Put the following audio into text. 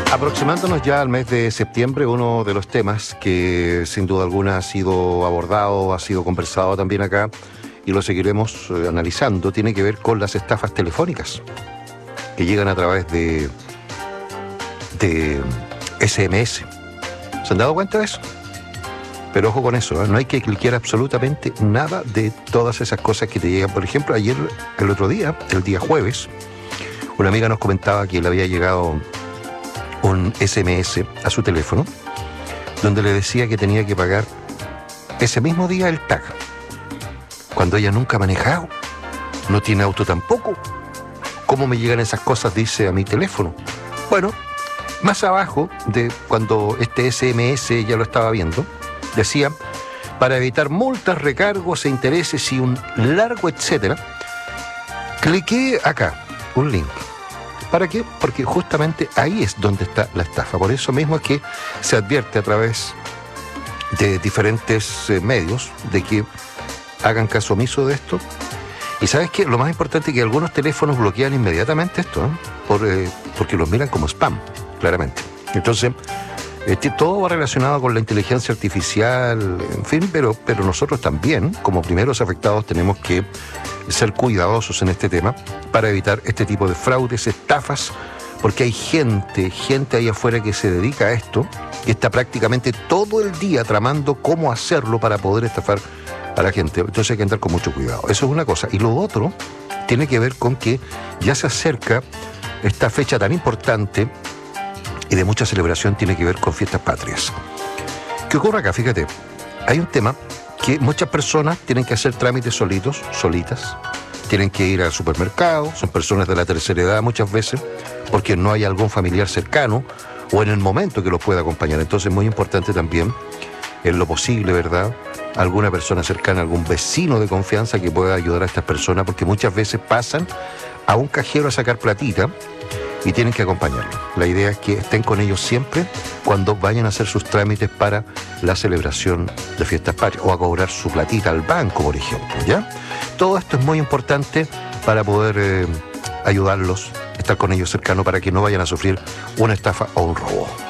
Aproximándonos ya al mes de septiembre, uno de los temas que sin duda alguna ha sido abordado, ha sido conversado también acá y lo seguiremos analizando, tiene que ver con las estafas telefónicas que llegan a través de SMS. ¿Se han dado cuenta de eso? Pero ojo con eso, ¿eh? No hay que cliquear absolutamente nada de todas esas cosas que te llegan. Por ejemplo, ayer, el otro día, el día jueves, una amiga nos comentaba que le había llegado un SMS a su teléfono donde le decía que tenía que pagar ese mismo día el TAG, cuando ella nunca ha manejado, no tiene auto tampoco. ¿Cómo me llegan esas cosas? Dice a mi teléfono. Bueno, más abajo de cuando este SMS ya lo estaba viendo, decía: para evitar multas, recargos e intereses y un largo etcétera, cliqué acá, un link. ¿Para qué? Porque justamente ahí es donde está la estafa. Por eso mismo es que se advierte a través de diferentes medios de que hagan caso omiso de esto. Y ¿sabes qué? Lo más importante es que algunos teléfonos bloquean inmediatamente esto, ¿eh? Porque los miran como spam, claramente. Entonces, todo va relacionado con la inteligencia artificial, en fin, pero nosotros también, como primeros afectados, tenemos que ser cuidadosos en este tema para evitar este tipo de fraudes, estafas, porque hay gente ahí afuera que se dedica a esto, que está prácticamente todo el día tramando cómo hacerlo para poder estafar a la gente. Entonces hay que andar con mucho cuidado. Eso es una cosa. Y lo otro tiene que ver con que ya se acerca esta fecha tan importante y de mucha celebración, tiene que ver con fiestas patrias. ¿Qué ocurre acá? Fíjate, hay un tema que muchas personas tienen que hacer trámites solitas, tienen que ir al supermercado, son personas de la tercera edad muchas veces, porque no hay algún familiar cercano o en el momento que los pueda acompañar. Entonces es muy importante también, en lo posible, ¿verdad?, alguna persona cercana, algún vecino de confianza que pueda ayudar a estas personas, porque muchas veces pasan a un cajero a sacar platita y tienen que acompañarlo. La idea es que estén con ellos siempre cuando vayan a hacer sus trámites para la celebración de fiestas patrias o a cobrar su platita al banco, por ejemplo, ¿ya? Todo esto es muy importante para poder ayudarlos, estar con ellos cercanos para que no vayan a sufrir una estafa o un robo.